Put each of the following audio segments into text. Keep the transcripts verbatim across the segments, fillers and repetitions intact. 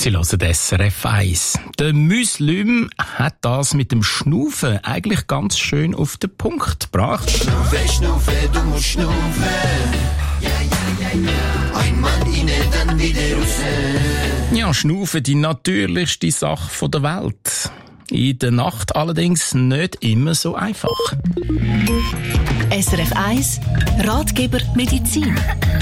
Sie hören S R F eins. Der Muslim hat das mit dem Schnaufen eigentlich ganz schön auf den Punkt gebracht. Schnaufe, Schnaufe, du musst schnaufen. Ja, ja, ja, ja. Einmal rein, dann wieder raus. Ja, Schnaufen, die natürlichste Sache der Welt. In der Nacht allerdings nicht immer so einfach. S R F eins Ratgeber Medizin.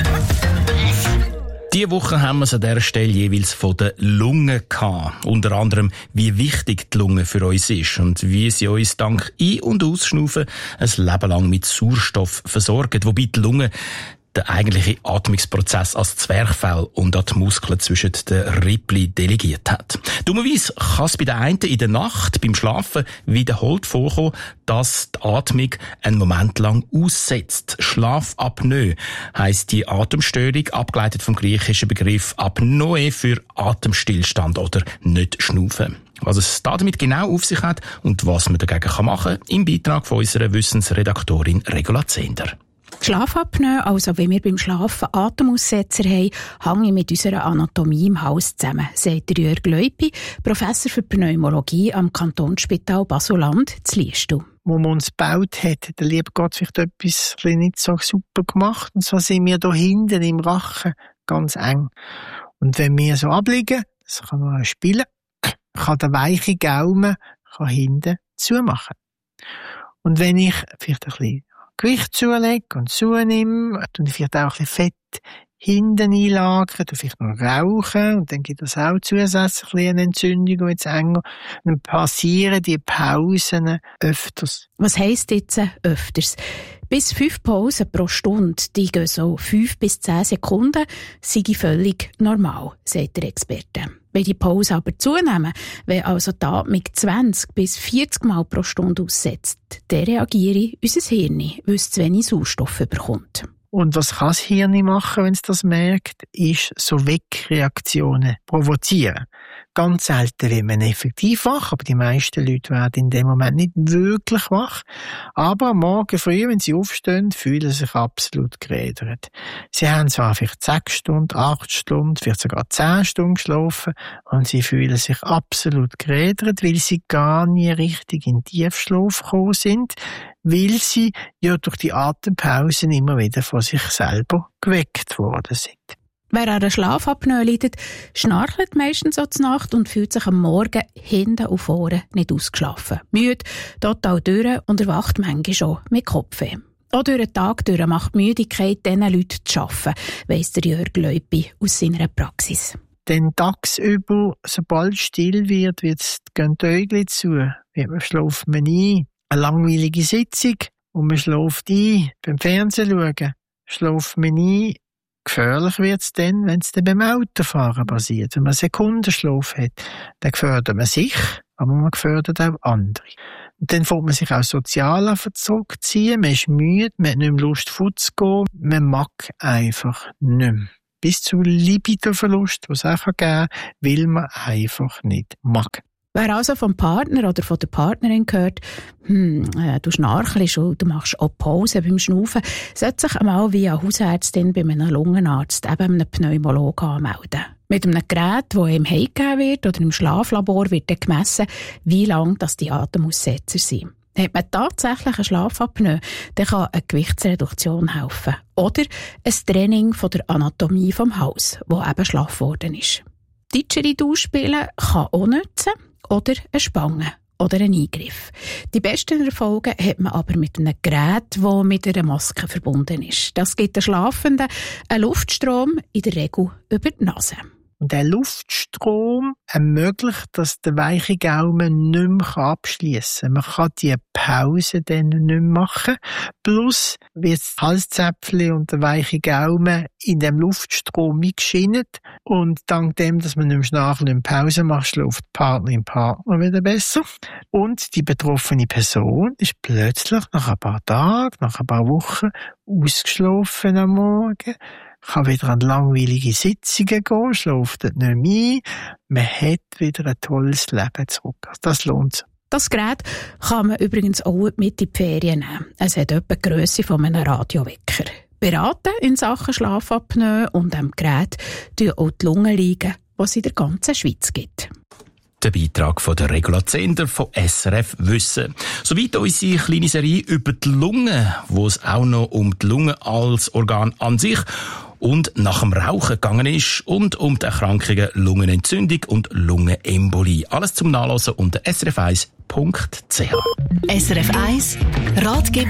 Diese Woche haben wir es an dieser Stelle jeweils von den Lungen gehabt. Unter anderem, wie wichtig die Lunge für uns ist und wie sie uns dank Ein- und Ausschnaufen ein Leben lang mit Sauerstoff versorgen. Wobei die Lunge den eigentlichen Atmungsprozess als Zwerchfell und an die Muskeln zwischen den Rippli delegiert hat. Dummerweise kann es bei den einen in der Nacht beim Schlafen wiederholt vorkommen, dass die Atmung einen Moment lang aussetzt. Schlafapnoe heisst die Atemstörung, abgeleitet vom griechischen Begriff Apnoe für Atemstillstand oder nicht schnaufen. Was es damit genau auf sich hat und was man dagegen machen kann, im Beitrag von unserer Wissensredaktorin Regula Zehnder. Schlafapnoe, also wenn wir beim Schlafen Atemaussetzer haben, hänge mit unserer Anatomie im Hals zusammen, sagt Jörg Leupi, Professor für Pneumologie am Kantonsspital Basel-Land zu Liestal. Wo man uns gebaut hat, hat der liebe Gott vielleicht etwas nicht so super gemacht. Und zwar sind wir da hinten im Rachen ganz eng. Und wenn wir so abliegen, das kann man spielen, kann der weiche Gaumen kann hinten zumachen. Und wenn ich vielleicht ein bisschen Gewicht zulege und zunehme, und vielleicht auch ein bisschen Fett hinten einlagern, und vielleicht noch rauchen, und dann gibt es auch zusätzlich eine Entzündung, die jetzt enger, dann passieren die Pausen öfters. Was heisst jetzt öfters? Bis fünf Pausen pro Stunde, die gehen so fünf bis zehn Sekunden, sei völlig normal, sagt der Experte. Wenn die Pause aber zunehmen, wenn also die Atmung zwanzig bis vierzig Mal pro Stunde aussetzt, dann reagiere unser Hirn, weil es zu wenig Sauerstoff bekommt. Und was kann das Hirn machen, wenn es das merkt, ist so Weckreaktionen provozieren. Ganz selten wird man effektiv wach, aber die meisten Leute werden in dem Moment nicht wirklich wach. Aber am Morgen früh, wenn sie aufstehen, fühlen sie sich absolut gerädert. Sie haben zwar vielleicht sechs Stunden, acht Stunden, vielleicht sogar zehn Stunden geschlafen und sie fühlen sich absolut gerädert, weil sie gar nie richtig in Tiefschlaf gekommen sind, weil sie ja durch die Atempausen immer wieder von sich selber geweckt worden sind. Wer an einer Schlafapnoe leidet, schnarcht meistens so zur Nacht und fühlt sich am Morgen hinten und vorne nicht ausgeschlafen. Müde, total durch und erwacht manchmal schon mit Kopfweh. Auch durch den Tag durch macht Müdigkeit diesen Leuten zu arbeiten, weiss der Jörg Leupi aus seiner Praxis. Denn tagsüber, sobald es still wird, gehen die Äugel zu, man schläft man ein. Eine langweilige Sitzung und man schläft ein. Beim Fernsehen schauen schläft man ein. Gefährlich wird es dann, wenn es dann beim Autofahren passiert. Wenn man Sekundenschlaf hat, dann gefährdet man sich, aber man gefährdet auch andere. Und dann fängt man sich auch sozial zurückziehen, man ist müde, man hat nicht mehr Lust fortzugehen, man mag einfach nicht mehr. Bis zu Libidoverlust, was es auch geben kann, weil man einfach nicht mag. Wer also vom Partner oder von der Partnerin hört, hm, äh, du schnarchelst und du machst auch Pause beim Schnaufen, sollte sich einmal via Hausärztin bei einem Lungenarzt, eben einem Pneumologen, anmelden. Mit einem Gerät, das ihm heimgegeben wird oder im Schlaflabor wird dann gemessen, wie lang das die Atemaussetzer sind. Hat man tatsächlich eine Schlafapnoe, dann kann eine Gewichtsreduktion helfen. Oder ein Training von der Anatomie vom Hals, wo eben schlaff worden ist. Didgeridoo-Spielen kann auch nützen. Oder eine Spange oder ein Eingriff. Die besten Erfolge hat man aber mit einem Gerät, das mit einer Maske verbunden ist. Das gibt den Schlafenden einen Luftstrom, in der Regel über die Nase. Und der Luftstrom ermöglicht, dass der weiche Gaumen nicht mehr abschliessen kann. Man kann die Pause dann nicht mehr machen. Plus wird das Halszäpfchen und der weiche Gaumen in dem Luftstrom eingeschinnt. Und dank dem, dass man nicht mehr schnarchen und Pause macht, schläft die Partnerin Partner wieder besser. Und die betroffene Person ist plötzlich nach ein paar Tagen, nach ein paar Wochen ausgeschlafen am Morgen. Kann wieder an langweilige Sitzungen gehen, schläft nicht mehr ein. Man hat wieder ein tolles Leben zurück. Also das lohnt sich. Das Gerät kann man übrigens auch mit in die Ferien nehmen. Es hat etwa die Grösse von einem Radiowecker. Beraten in Sachen Schlafapnoe und am Gerät tun auch die Lungenliegen, die es in der ganzen Schweiz gibt. Der Beitrag von der Regula Zehnder von S R F Wissen. Soweit unsere kleine Serie über die Lunge, wo es auch noch um die Lunge als Organ an sich und nach dem Rauchen gegangen ist und um die Erkrankungen Lungenentzündung und Lungenembolie. Alles zum Nachlesen unter s r f eins punkt c h. S R F eins Ratgeber